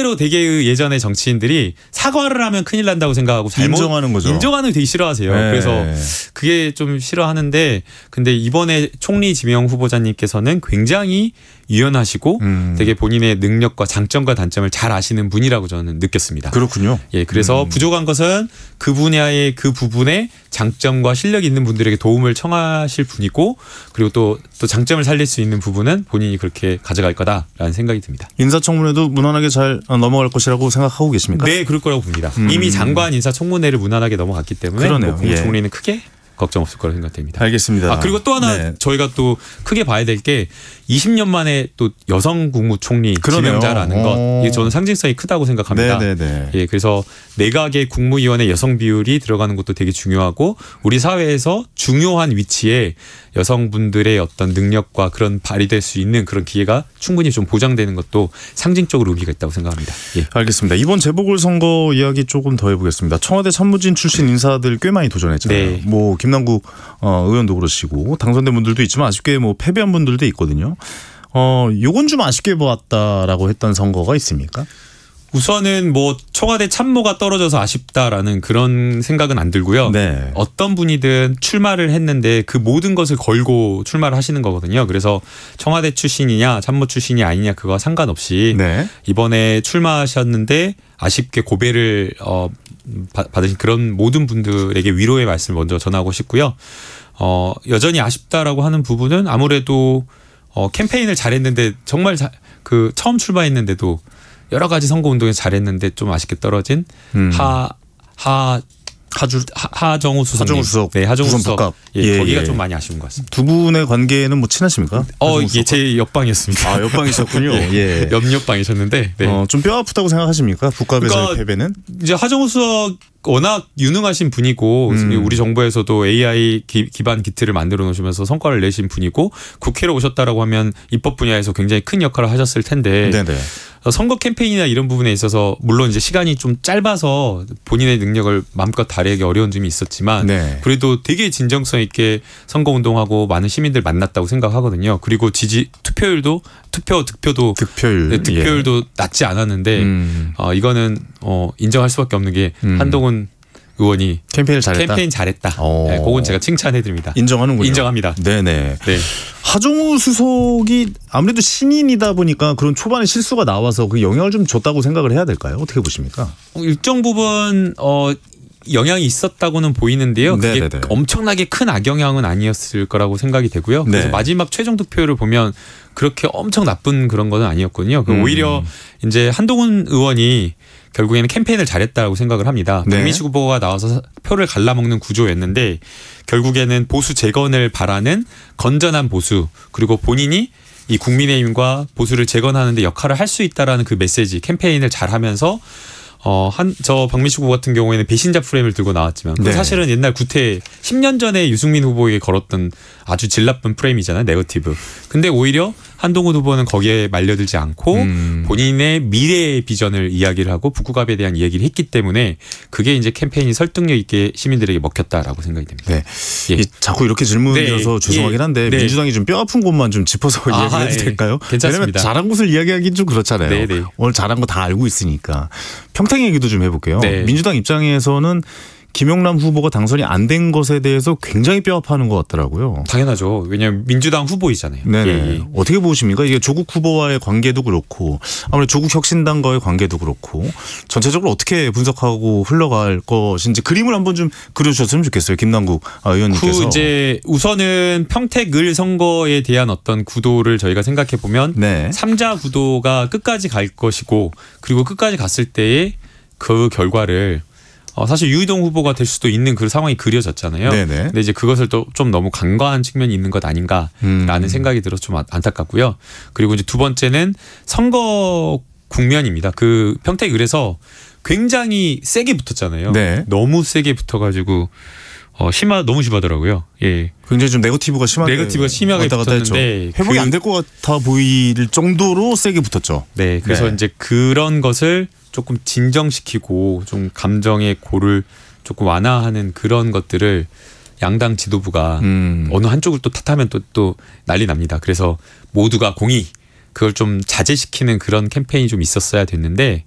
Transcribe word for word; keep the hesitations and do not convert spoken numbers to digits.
반대로 되게 예전에 정치인들이 사과를 하면 큰일 난다고 생각하고 잘못 인정하는 거죠. 인정하는 거 되게 싫어하세요. 네. 그래서 그게 좀 싫어하는데 근데 이번에 총리 지명 후보자님께서는 굉장히 유연하시고 음. 되게 본인의 능력과 장점과 단점을 잘 아시는 분이라고 저는 느꼈습니다. 그렇군요. 예, 그래서 음. 부족한 것은 그 분야의 그 부분에 장점과 실력이 있는 분들에게 도움을 청하실 분이고 그리고 또, 또 장점을 살릴 수 있는 부분은 본인이 그렇게 가져갈 거다라는 생각이 듭니다. 인사청문회도 무난하게 잘 넘어갈 것이라고 생각하고 계십니까? 네, 그럴 거라고 봅니다. 음. 이미 장관 인사청문회를 무난하게 넘어갔기 때문에 뭐 국무총리는 예. 크게 걱정 없을 거라고 생각됩니다. 알겠습니다. 아, 그리고 또 하나 네. 저희가 또 크게 봐야 될 게 이십 년 만에 또 여성 국무총리 그러네요. 지명자라는 것 이게 저는 상징성이 크다고 생각합니다. 네네네. 예, 그래서 내각의 국무위원회 여성 비율이 들어가는 것도 되게 중요하고 우리 사회에서 중요한 위치에 여성분들의 어떤 능력과 그런 발휘될 수 있는 그런 기회가 충분히 좀 보장되는 것도 상징적으로 의미가 있다고 생각합니다. 예. 알겠습니다. 이번 재보궐선거 이야기 조금 더 해보겠습니다. 청와대 참모진 출신 인사들 꽤 많이 도전했잖아요. 네. 뭐 김남국 어, 의원도 그러시고 당선된 분들도 있지만 아쉽게 뭐 패배한 분들도 있거든요. 어, 요건 좀 아쉽게 보았다라고 했던 선거가 있습니까? 우선은 뭐 청와대 참모가 떨어져서 아쉽다라는 그런 생각은 안 들고요. 네. 어떤 분이든 출마를 했는데 그 모든 것을 걸고 출마를 하시는 거거든요. 그래서 청와대 출신이냐 참모 출신이 아니냐 그거와 상관없이 네. 이번에 출마하셨는데 아쉽게 고배를 어, 받으신 그런 모든 분들에게 위로의 말씀을 먼저 전하고 싶고요. 어, 여전히 아쉽다라고 하는 부분은 아무래도 어, 캠페인을 잘했는데 정말 자, 그 처음 출마했는데도 여러 가지 선거 운동에서 잘했는데 좀 아쉽게 떨어진 음. 하, 하, 하주, 하, 하정우 수석. 하정우 수석. 네, 하정우 수석. 예, 예, 거기가 예. 좀 많이 아쉬운 것 같습니다. 두 분의 관계는 뭐 친하십니까? 어, 이게 제 옆방이었습니다. 아, 옆방이셨군요. 예. 예. 옆옆방이셨는데. 네. 어, 좀 뼈 아프다고 생각하십니까? 국감에서의 그러니까 패배는? 이제 하정우 수석 워낙 유능하신 분이고 음. 우리 정부에서도 에이아이 기, 기반 기틀을 만들어 놓으시면서 성과를 내신 분이고 국회로 오셨다라고 하면 입법 분야에서 굉장히 큰 역할을 하셨을 텐데 네네. 선거 캠페인이나 이런 부분에 있어서 물론 이제 시간이 좀 짧아서 본인의 능력을 마음껏 발휘하기 어려운 점이 있었지만 네. 그래도 되게 진정성 있게 선거 운동하고 많은 시민들 만났다고 생각하거든요. 그리고 지지 투표율도 투표 득표도 득표율 네, 득표율도 예. 낮지 않았는데 음. 어, 이거는 어, 인정할 수밖에 없는 게 음. 한동훈 의원이 캠페인을 잘했다. 캠페인 잘했다. 네, 그건 제가 칭찬해드립니다. 인정하는군요. 인정합니다. 네네. 네. 하정우 수석이 아무래도 신인이다 보니까 그런 초반에 실수가 나와서 그 영향을 좀 줬다고 생각을 해야 될까요? 어떻게 보십니까? 일정 부분 어, 영향이 있었다고는 보이는데요. 그게 네네네. 엄청나게 큰 악영향은 아니었을 거라고 생각이 되고요. 그래서 네. 마지막 최종 득표를 보면 그렇게 엄청 나쁜 그런 건 아니었거든요. 음. 오히려 이제 한동훈 의원이 결국에는 캠페인을 잘했다고 생각을 합니다. 네. 박민식 후보가 나와서 표를 갈라먹는 구조였는데 결국에는 보수 재건을 바라는 건전한 보수 그리고 본인이 이 국민의힘과 보수를 재건하는 데 역할을 할 수 있다라는 그 메시지 캠페인을 잘하면서 어, 한, 저 박민식 후보 같은 경우에는 배신자 프레임을 들고 나왔지만 네. 사실은 옛날 구태 십 년 전에 유승민 후보에게 걸었던 아주 질 나쁜 프레임이잖아요. 네거티브. 근데 오히려 한동훈 후보는 거기에 말려들지 않고 음. 본인의 미래의 비전을 이야기를 하고 북구갑에 대한 이야기를 했기 때문에 그게 이제 캠페인이 설득력 있게 시민들에게 먹혔다라고 생각이 됩니다. 네. 예. 자꾸 이렇게 질문이어서 네. 죄송하긴 한데 네. 민주당이 좀 뼈 아픈 곳만 좀 짚어서 아, 이야기해도 네. 될까요? 괜찮습니다. 왜냐하면 잘한 곳을 이야기하기는 좀 그렇잖아요. 네, 네. 오늘 잘한 거 다 알고 있으니까. 평택 얘기도 좀 해볼게요. 네. 민주당 입장에서는 김용남 후보가 당선이 안 된 것에 대해서 굉장히 뼈 아파하는 것 같더라고요. 당연하죠. 왜냐하면 민주당 후보이잖아요. 네네. 예, 예. 어떻게 보십니까? 이게 조국 후보와의 관계도 그렇고 아무래도 조국 혁신당과의 관계도 그렇고 전체적으로 어떻게 분석하고 흘러갈 것인지 그림을 한번 좀 그려주셨으면 좋겠어요. 김남국 의원님께서. 그 이제 우선은 평택 을 선거에 대한 어떤 구도를 저희가 생각해 보면 네. 삼자 구도가 끝까지 갈 것이고 그리고 끝까지 갔을 때의 그 결과를 어, 사실 유이동 후보가 될 수도 있는 그 상황이 그려졌잖아요. 네네. 근데 이제 그것을 또 좀 너무 간과한 측면이 있는 것 아닌가라는 음. 생각이 들어서 좀 안타깝고요. 그리고 이제 두 번째는 선거 국면입니다. 그 평택을에서 굉장히 세게 붙었잖아요. 네. 너무 세게 붙어가지고 어, 심하 너무 심하더라고요. 예. 굉장히 좀 네거티브가 심하게 네거티브가 심하게 붙었는데 회복이 그, 안 될 것 같아 보일 정도로 세게 붙었죠. 네. 그래서 네. 이제 그런 것을 조금 진정시키고 좀 감정의 고를 조금 완화하는 그런 것들을 양당 지도부가 음. 어느 한쪽을 또 탓하면 또, 또 난리 납니다. 그래서 모두가 공의 그걸 좀 자제시키는 그런 캠페인이 좀 있었어야 됐는데